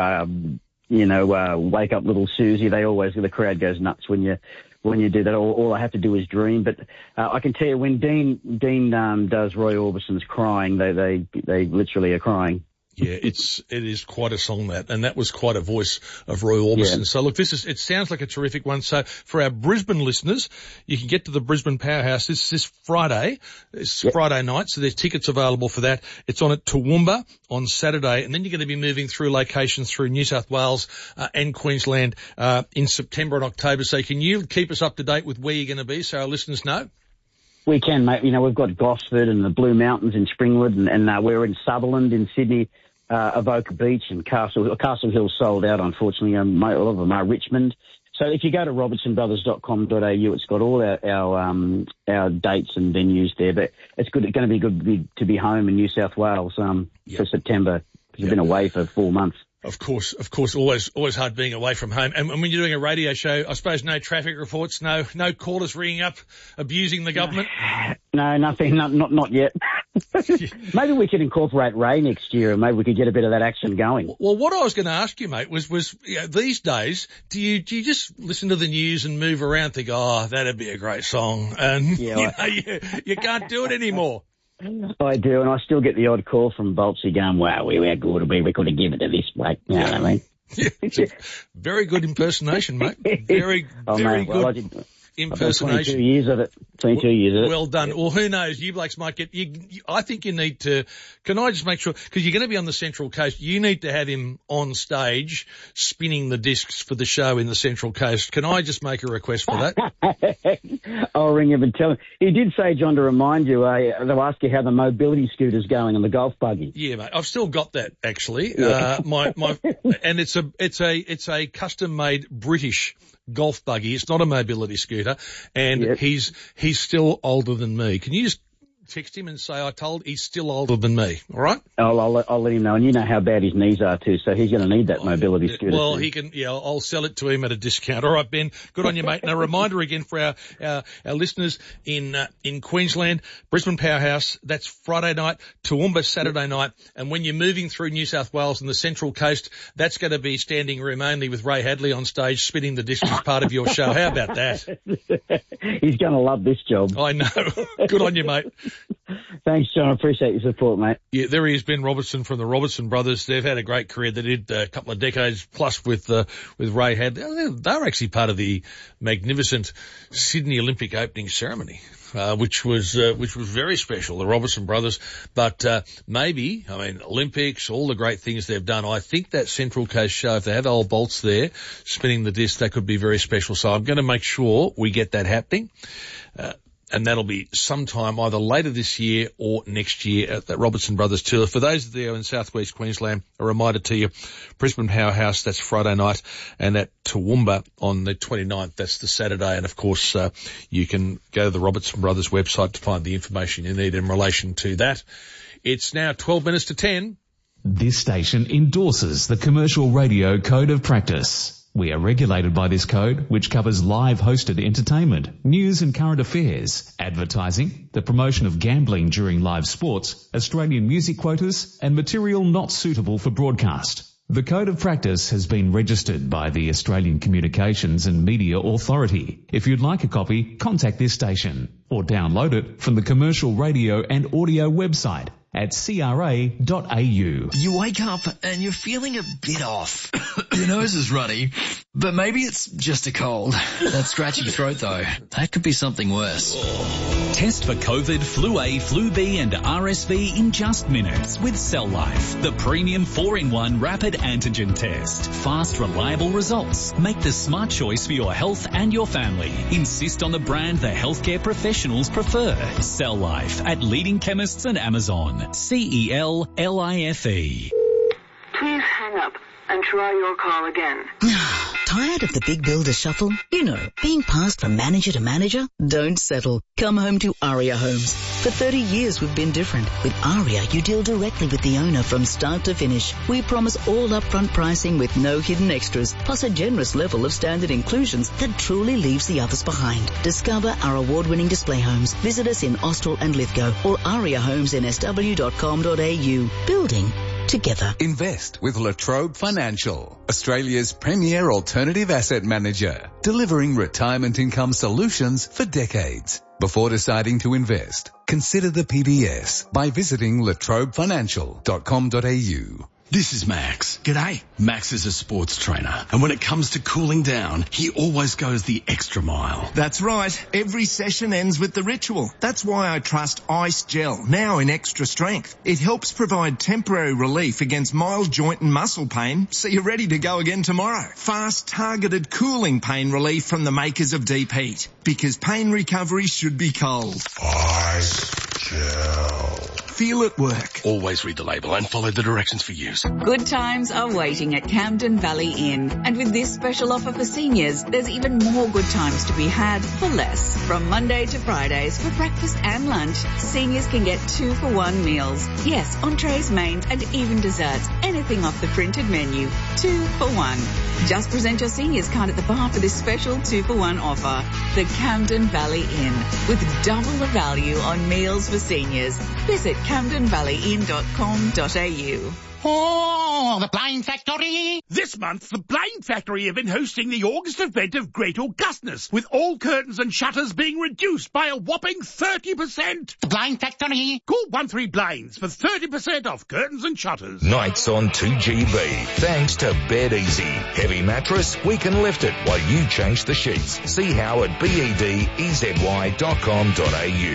Wake Up Little Susie. The crowd goes nuts when you do that. All I have to do is dream. But I can tell you, when Dean does Roy Orbison's Crying, they literally are crying. Yeah, it is quite a song and that was quite a voice of Roy Orbison. Yeah. So look, it sounds like a terrific one. So for our Brisbane listeners, you can get to the Brisbane Powerhouse this Friday. It's Friday night, so there's tickets available for that. It's on at Toowoomba on Saturday, and then you're going to be moving through locations through New South Wales and Queensland in September and October. So can you keep us up to date with where you're going to be so our listeners know? We can, mate. We've got Gosford and the Blue Mountains in Springwood, and we're in Sutherland in Sydney, Avoca Beach, and Castle Hill sold out, unfortunately. A lot of them are Richmond. So if you go to robertsonbrothers.com.au, it's got all our dates and venues there. But it's good. It's going to be good to be home in New South Wales for September, because we've been away for 4 months. Of course, always hard being away from home. And when you're doing a radio show, I suppose no traffic reports, no callers ringing up, abusing the government? No, nothing, not yet. Maybe we could incorporate Ray next year, and maybe we could get a bit of that action going. Well, what I was going to ask you, mate, was these days, do you just listen to the news and move around, think, oh, that'd be a great song, and you can't do it anymore? I do, and I still get the odd call from Boltsy going, wow, we're good, we could have given it to this bloke. You know what I mean? Yeah, very good impersonation, mate. Very good impersonation. 22 years of it. Well done. Well, who knows? You blokes might get. I think you need to. Can I just make sure, because you're going to be on the Central Coast, you need to have him on stage spinning the discs for the show in the Central Coast. Can I just make a request for that? I'll ring him and tell him. He did say, John, to remind you, they'll ask you how the mobility scooter's going on the golf buggy. Yeah, mate. I've still got that actually. Yeah. And it's a custom made British golf buggy. It's not a mobility scooter, and he's still older than me. Can you just text him and say he's still older than me? All right? I'll let him know, and you know how bad his knees are too, so he's going to need that mobility scooter. Well, he can. Yeah, I'll sell it to him at a discount. All right, Ben. Good on you, mate. And a reminder again for our listeners in Queensland, Brisbane Powerhouse. That's Friday night, Toowoomba Saturday night, and when you're moving through New South Wales and the Central Coast, that's going to be standing room only with Ray Hadley on stage spinning the discs as part of your show. How about that? He's going to love this job. I know. Good on you, mate. Thanks, John. I appreciate your support, mate. Yeah, there he is, Ben Robertson from the Robertson Brothers. They've had a great career. They did a couple of decades plus with Ray Hadley. They were actually part of the magnificent Sydney Olympic opening ceremony, which was very special, the Robertson Brothers. But Olympics, all the great things they've done. I think that Central Coast show, if they have old Bolts there spinning the disc, that could be very special. So I'm going to make sure we get that happening. And that'll be sometime either later this year or next year at that Robertson Brothers tour. For those there in southwest Queensland, a reminder to you, Brisbane Powerhouse, that's Friday night, and at Toowoomba on the 29th, that's the Saturday. And of course, you can go to the Robertson Brothers website to find the information you need in relation to that. It's now 12 minutes to 10. This station endorses the Commercial Radio Code of Practice. We are regulated by this code, which covers live hosted entertainment, news and current affairs, advertising, the promotion of gambling during live sports, Australian music quotas, and material not suitable for broadcast. The Code of Practice has been registered by the Australian Communications and Media Authority. If you'd like a copy, contact this station or download it from the Commercial Radio and Audio website at cra.au. You wake up and you're feeling a bit off. Your nose is runny, but maybe it's just a cold. That scratchy throat though, that could be something worse. Test for COVID, Flu A, Flu B and RSV in just minutes with Cell Life, the premium 4-in-1 rapid antigen test. Fast, reliable results. Make the smart choice for your health and your family. Insist on the brand the healthcare professionals prefer. Cell Life at leading chemists and Amazon. CELLIFE. Please hang up and try your call again. Tired of the big builder shuffle? You know, being passed from manager to manager? Don't settle. Come home to Aria Homes. For 30 years we've been different. With Aria, you deal directly with the owner from start to finish. We promise all upfront pricing with no hidden extras, plus a generous level of standard inclusions that truly leaves the others behind. Discover our award-winning display homes. Visit us in Austral and Lithgow or ariahomesinSW.com.au. Building together. Invest with La Trobe Financial, Australia's premier alternative asset manager, delivering retirement income solutions for decades. Before deciding to invest, consider the PBS by visiting latrobefinancial.com.au. This is Max. G'day. Max is a sports trainer, and when it comes to cooling down, he always goes the extra mile. That's right. Every session ends with the ritual. That's why I trust Ice Gel, now in extra strength. It helps provide temporary relief against mild joint and muscle pain, so you're ready to go again tomorrow. Fast, targeted cooling pain relief from the makers of Deep Heat, because pain recovery should be cold. Ice Gel. Feel it work. Always read the label and follow the directions for use. Good times are waiting at Camden Valley Inn. And with this special offer for seniors, there's even more good times to be had for less. From Monday to Fridays for breakfast and lunch, seniors can get 2-for-1 meals. Yes, entrees, mains and even desserts. Anything off the printed menu. 2 for 1. Just present your seniors card at the bar for this special 2-for-1 offer. The Camden Valley Inn. With double the value on meals for seniors. Visit CamdenValleyInn.com.au. Oh, the Blind Factory! This month, the Blind Factory have been hosting the August event of Great Augustness, with all curtains and shutters being reduced by a whopping 30%. The Blind Factory! Call 13Blinds for 30% off curtains and shutters. Nights on 2GB, thanks to Bed Easy. Heavy mattress, we can lift it while you change the sheets. See how at bedezy.com.au.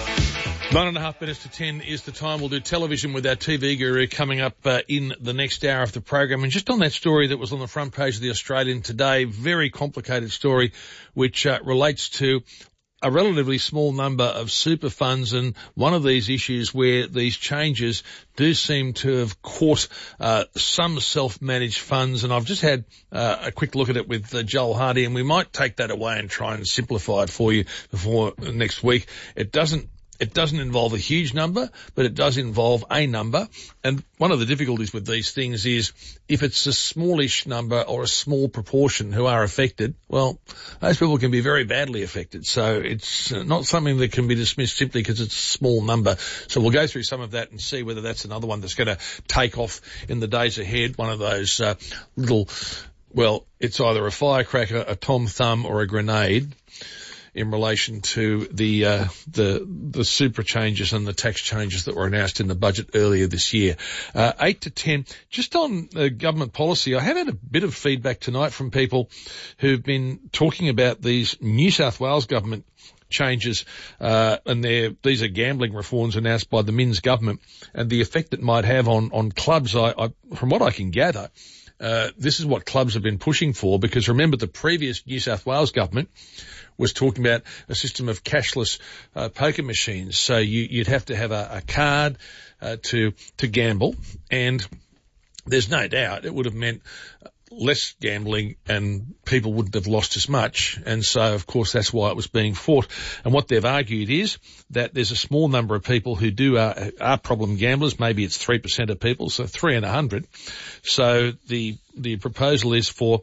9.5 minutes to 10 is the time. We'll do television with our TV guru coming up in the next hour of the program. And just on that story that was on the front page of the Australian today, very complicated story which relates to a relatively small number of super funds, and one of these issues where these changes do seem to have caught some self-managed funds. And I've just had a quick look at it with Joel Hardy, and we might take that away and try and simplify it for you before next week. It doesn't involve a huge number, but it does involve a number. And one of the difficulties with these things is if it's a smallish number or a small proportion who are affected, well, those people can be very badly affected. So it's not something that can be dismissed simply because it's a small number. So we'll go through some of that and see whether that's another one that's going to take off in the days ahead. One of those little, well, it's either a firecracker, a tom thumb or a grenade in relation to the super changes and the tax changes that were announced in the budget earlier this year. 8 to 10, just on government policy, I have had a bit of feedback tonight from people who've been talking about these New South Wales government changes, and these are gambling reforms announced by the Minns government, and the effect it might have on clubs. I from what I can gather, this is what clubs have been pushing for, because remember the previous New South Wales government was talking about a system of cashless poker machines. So you'd have to have a card to gamble, and there's no doubt it would have meant less gambling and people wouldn't have lost as much. And so, of course, that's why it was being fought. And what they've argued is that there's a small number of people who are problem gamblers. Maybe it's 3% of people, so 3 in 100. So the proposal is for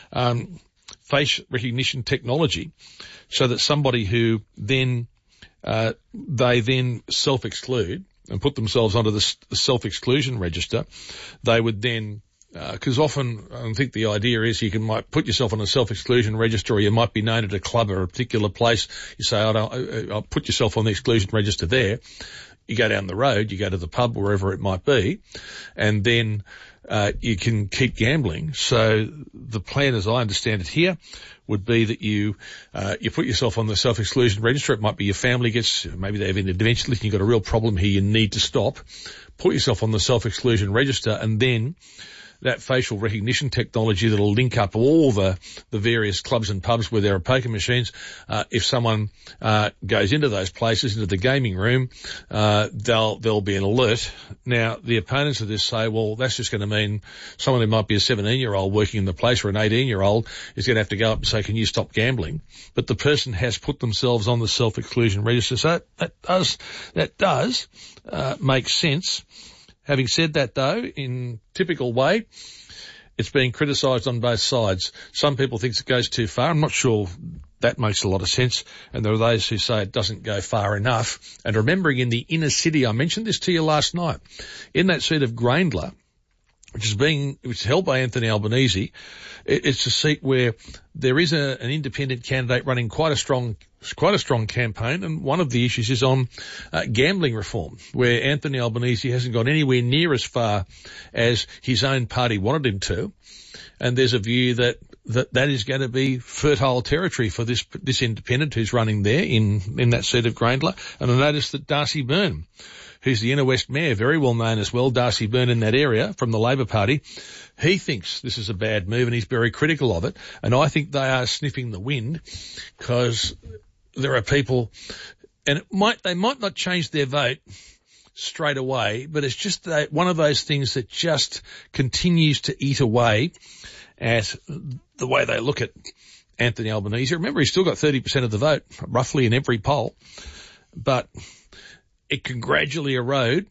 face recognition technology, so that somebody who then they then self-exclude and put themselves onto the self-exclusion register, they would then, because often I think the idea is you might put yourself on a self-exclusion register, or you might be known at a club or a particular place. You say, I'll put yourself on the exclusion register there. You go down the road, you go to the pub, wherever it might be, and then you can keep gambling. So the plan, as I understand it here, would be that you put yourself on the self-exclusion register. It might be your family maybe they have an intervention list and you've got a real problem here you need to stop. Put yourself on the self-exclusion register, and then that facial recognition technology that'll link up all the various clubs and pubs where there are poker machines. If someone goes into those places, into the gaming room, there'll be an alert. Now, the opponents of this say, well, that's just going to mean someone who might be a 17-year-old working in the place, or an 18-year-old, is going to have to go up and say, can you stop gambling? But the person has put themselves on the self-exclusion register. So that does make sense. Having said that, though, in typical way, it's being criticised on both sides. Some people think it goes too far. I'm not sure that makes a lot of sense. And there are those who say it doesn't go far enough. And remembering in the inner city, I mentioned this to you last night, in that seat of Grayndler, which is held by Anthony Albanese, it's a seat where there is an independent candidate running quite a strong campaign, and one of the issues is on gambling reform, where Anthony Albanese hasn't gone anywhere near as far as his own party wanted him to, and there's a view that is going to be fertile territory for this independent who's running there in that seat of Grayndler. And I noticed that Darcy Byrne, who's the Inner West Mayor, very well known as well, Darcy Byrne in that area from the Labor Party, he thinks this is a bad move and he's very critical of it. And I think they are sniffing the wind, because there are people, and they might not change their vote straight away, but it's just one of those things that just continues to eat away at the way they look at Anthony Albanese. Remember, he's still got 30% of the vote, roughly, in every poll, but it can gradually erode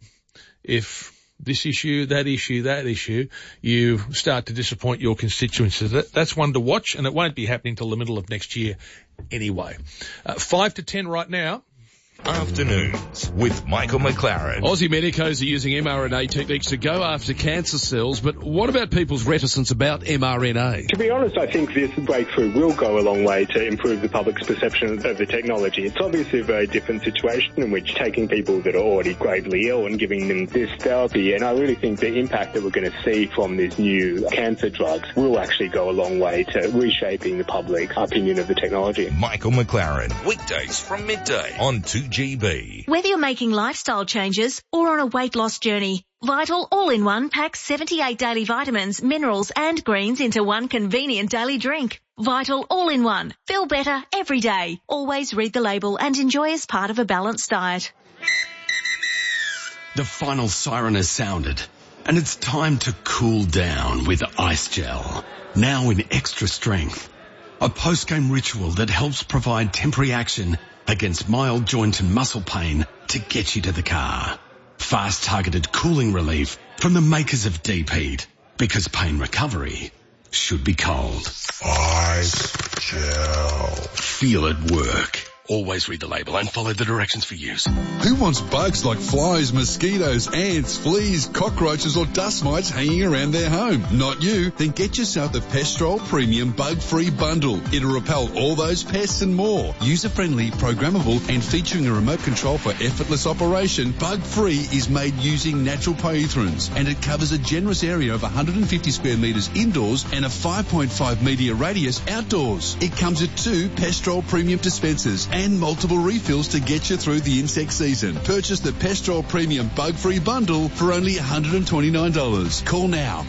if this issue, that issue, you start to disappoint your constituents. That's one to watch, and it won't be happening till the middle of next year anyway. 5 to 10 right now. Afternoons with Michael McLaren. Aussie medicos are using mRNA techniques to go after cancer cells, but what about people's reticence about mRNA? To be honest, I think this breakthrough will go a long way to improve the public's perception of the technology. It's obviously a very different situation in which taking people that are already gravely ill and giving them this therapy, and I really think the impact that we're going to see from these new cancer drugs will actually go a long way to reshaping the public's opinion of the technology. Michael McLaren, weekdays from midday on 2GB. Whether you're making lifestyle changes or on a weight loss journey, Vital All-in-One packs 78 daily vitamins, minerals and greens into one convenient daily drink. Vital All-in-One. Feel better every day. Always read the label and enjoy as part of a balanced diet. The final siren has sounded, and it's time to cool down with Ice Gel. Now in extra strength. A post-game ritual that helps provide temporary action against mild joint and muscle pain to get you to the car. Fast targeted cooling relief from the makers of Deep Heat, because pain recovery should be cold. Ice Gel. Feel it work. Always read the label and follow the directions for use. Who wants bugs like flies, mosquitoes, ants, fleas, cockroaches or dust mites hanging around their home? Not you. Then get yourself the Pestrol Premium Bug-Free Bundle. It'll repel all those pests and more. User-friendly, programmable and featuring a remote control for effortless operation, Bug-Free is made using natural poethrins, and it covers a generous area of 150 square metres indoors and a 5.5 metre radius outdoors. It comes with 2 Pestrol Premium dispensers and multiple refills to get you through the insect season. Purchase the Pestrol Premium Bug-Free Bundle for only $129. Call now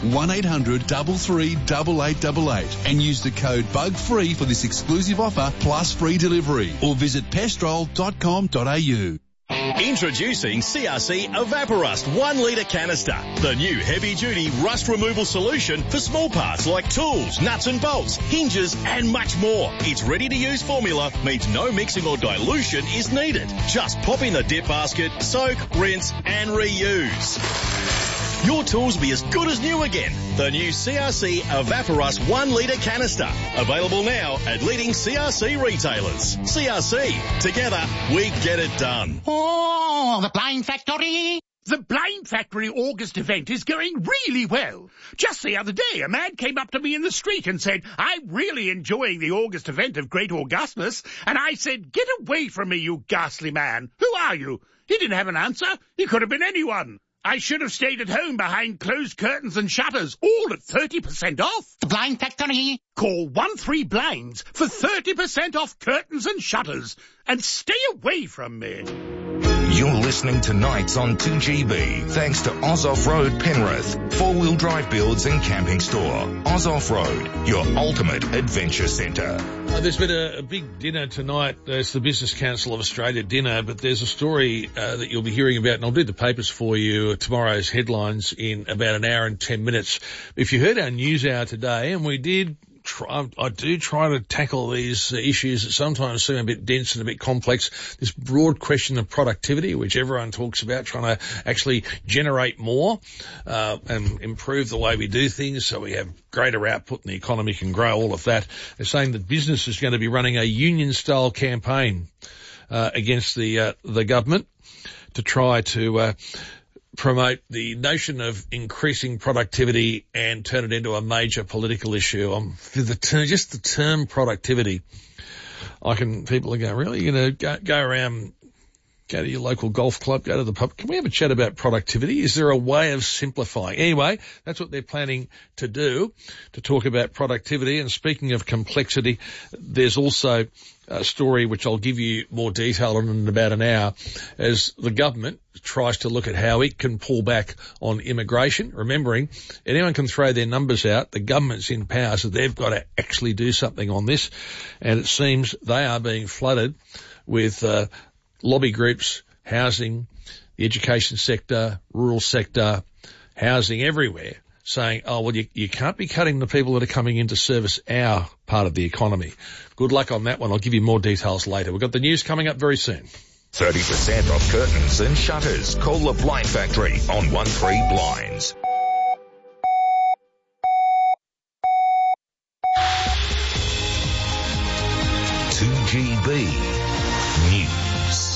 1-800-338888 and use the code BUGFREE for this exclusive offer plus free delivery, or visit pestrol.com.au. Introducing CRC Evaporust 1 litre canister, the new heavy-duty rust removal solution for small parts like tools, nuts and bolts, hinges and much more. Its ready-to-use formula means no mixing or dilution is needed. Just pop in the dip basket, soak, rinse and reuse. Your tools will be as good as new again. The new CRC Evaporust 1 litre canister. Available now at leading CRC retailers. CRC. Together, we get it done. Oh, the Blind Factory. The Blind Factory August event is going really well. Just the other day, a man came up to me in the street and said, I'm really enjoying the August event of Great Augustness. And I said, get away from me, you ghastly man. Who are you? He didn't have an answer. He could have been anyone. I should have stayed at home behind closed curtains and shutters, all at 30% off. The Blind Factory. Call 13Blinds for 30% off curtains and shutters. And stay away from me. You're listening to Nights on 2GB, thanks to Oz Off-Road Penrith, four-wheel drive builds and camping store. Oz Off-Road, your ultimate adventure centre. There's been a big dinner tonight. It's the Business Council of Australia dinner, but there's a story that you'll be hearing about, and I'll do the papers for you, tomorrow's headlines in about an hour and 10 minutes. If you heard our news hour today, and we did I do try to tackle these issues that sometimes seem a bit dense and a bit complex. This broad question of productivity, which everyone talks about, trying to actually generate more and improve the way we do things so we have greater output and the economy can grow, all of that. They're saying that business is going to be running a union-style campaign against the government to try to promote the notion of increasing productivity and turn it into a major political issue. Just the term productivity, people are going, really? You're going to go around, go to your local golf club, go to the pub. Can we have a chat about productivity? Is there a way of simplifying? Anyway, that's what they're planning to do, to talk about productivity. And speaking of complexity, there's also a story which I'll give you more detail on in about an hour, as the government tries to look at how it can pull back on immigration, remembering anyone can throw their numbers out. The government's in power, so they've got to actually do something on this. And it seems they are being flooded with lobby groups, housing, the education sector, rural sector, housing everywhere, saying, oh, well, you can't be cutting the people that are coming in to service our part of the economy. Good luck on that one. I'll give you more details later. We've got the news coming up very soon. 30% off curtains and shutters. Call the Blind Factory on 13 Blinds. News.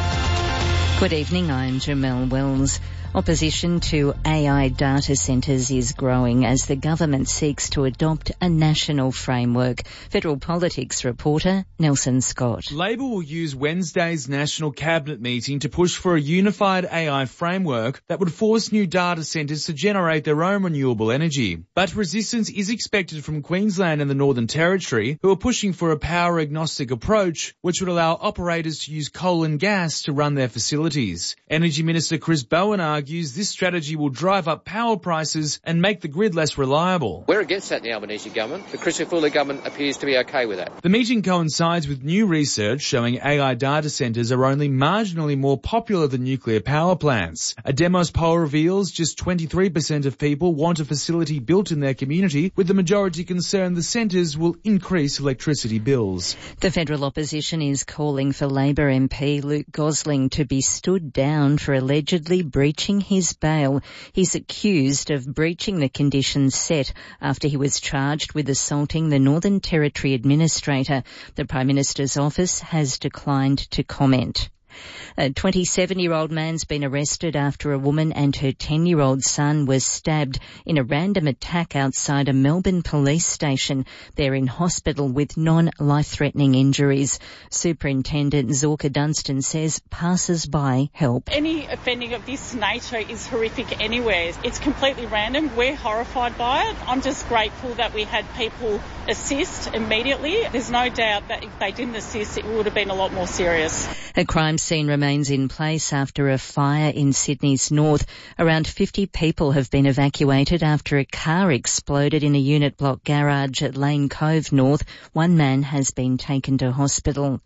Good evening, I'm Jamelle Wells. Opposition to AI data centres is growing as the government seeks to adopt a national framework. Federal Politics reporter Nelson Scott. Labor will use Wednesday's National Cabinet meeting to push for a unified AI framework that would force new data centres to generate their own renewable energy. But resistance is expected from Queensland and the Northern Territory, who are pushing for a power-agnostic approach, which would allow operators to use coal and gas to run their facilities. Energy Minister Chris Bowen argues this strategy will drive up power prices and make the grid less reliable. We're against that in the Albanese government. The Crisafulli government appears to be okay with that. The meeting coincides with new research showing AI data centres are only marginally more popular than nuclear power plants. A Demos poll reveals just 23% of people want a facility built in their community, with the majority concerned the centres will increase electricity bills. The federal opposition is calling for Labor MP Luke Gosling to be stood down for allegedly breaching his bail. He's accused of breaching the conditions set after he was charged with assaulting the Northern Territory Administrator. The Prime Minister's office has declined to comment. A 27-year-old man's been arrested after a woman and her 10-year-old son was stabbed in a random attack outside a Melbourne police station. They're in hospital with non-life-threatening injuries. Superintendent Zorka Dunstan says passers-by help. Any offending of this nature is horrific anywhere. It's completely random. We're horrified by it. I'm just grateful that we had people assist immediately. There's no doubt that if they didn't assist, it would have been a lot more serious. A crime scene remains in place after a fire in Sydney's north. Around 50 people have been evacuated after a car exploded in a unit block garage at Lane Cove North. One man has been taken to hospital.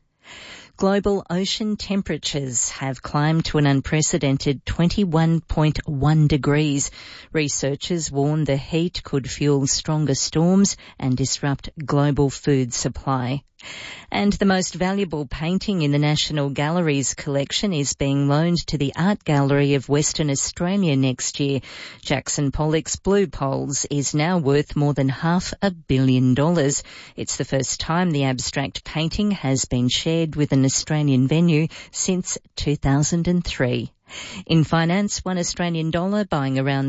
Global ocean temperatures have climbed to an unprecedented 21.1 degrees. Researchers warn the heat could fuel stronger storms and disrupt global food supply. And the most valuable painting in the National Gallery's collection is being loaned to the Art Gallery of Western Australia next year. Jackson Pollock's Blue Poles is now worth more than $500 million. It's the first time the abstract painting has been shared with an Australian venue since 2003. In finance, $1 Australian buying around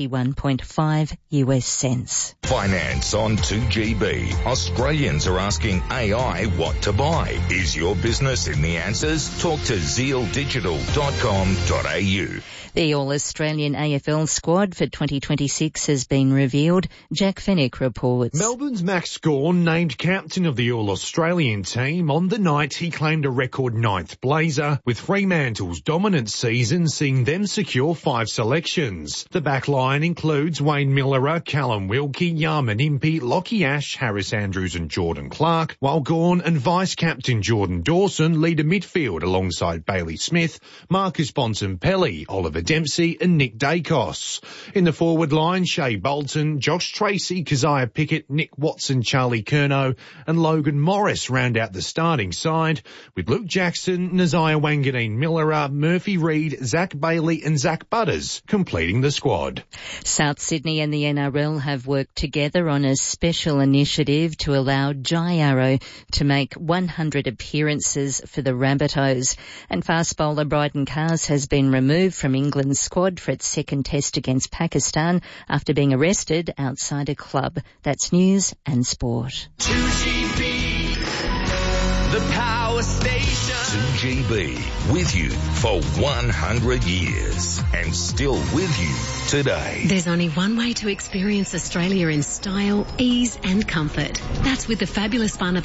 71.5 US cents. Finance on 2GB. Australians are asking AI what to buy. Is your business in the answers? Talk to zealdigital.com.au. The All-Australian AFL squad for 2026 has been revealed. Jack Fennick reports. Melbourne's Max Gawn named captain of the All-Australian team. On the night, he claimed a record 9th blazer, with Fremantle's dominant season seeing them secure 5 selections. The backline includes Wayne Miller, Callum Wilkie, Yarman Impey, Lockie Ash, Harris Andrews and Jordan Clark, while Gawn and vice-captain Jordan Dawson lead a midfield alongside Bailey Smith, Marcus Bontempelli, Oliver Dempsey and Nick Dacos. In the forward line, Shea Bolton, Josh Tracy, Keziah Pickett, Nick Watson, Charlie Curnow and Logan Morris round out the starting side, with Luke Jackson, Naziah Wanganeen Miller, Murphy Reid, Zach Bailey and Zach Butters completing the squad. South Sydney and the NRL have worked together on a special initiative to allow Jai Arrow to make 100 appearances for the Rabbitohs. And fast bowler Bryden Cars has been removed from England's squad for its second test against Pakistan after being arrested outside a club. That's news and sport. 2GB, the power station. 2GB, with you for 100 years and still with you today. There's only one way to experience Australia in style, ease and comfort. That's with the fabulous fun of